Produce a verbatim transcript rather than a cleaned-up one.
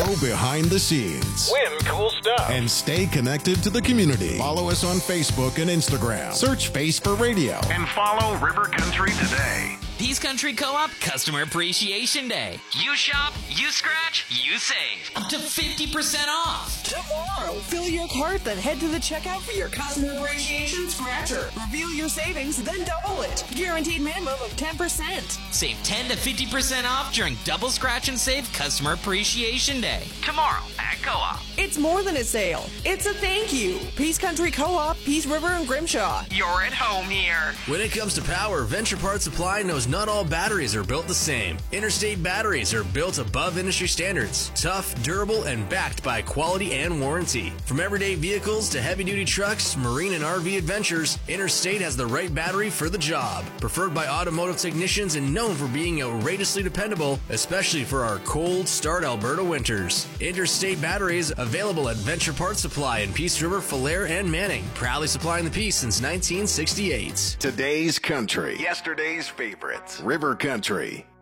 Go behind the scenes. Win cool stuff. And stay connected to the community. Follow us on Facebook and Instagram. Search Face for Radio. And follow River Country today. Peace Country Co-op Customer Appreciation Day. You shop, you scratch, you save. Up to fifty percent off. Tomorrow, fill your cart, then head to the checkout for your Customer Appreciation Scratcher. Reveal your savings, then double it. Guaranteed minimum of ten percent. Save ten to fifty percent off during Double Scratch and Save Customer Appreciation Day. Tomorrow at Co-op. It's more than a sale. It's a thank you. Peace Country Co-op, Peace River, and Grimshaw. You're at home here. When it comes to power, Venture Parts Supply knows not all batteries are built the same. Interstate batteries are built above industry standards, tough, durable, and backed by quality and warranty. From everyday vehicles to heavy-duty trucks, marine and R V adventures, Interstate has the right battery for the job. Preferred by automotive technicians and known for being outrageously dependable, especially for our cold start Alberta winters. Interstate batteries available at Venture Parts Supply in Peace River, Falher, and Manning. Proudly supplying the peace since nineteen sixty-eight. Today's country. Yesterday's favorites. River Country.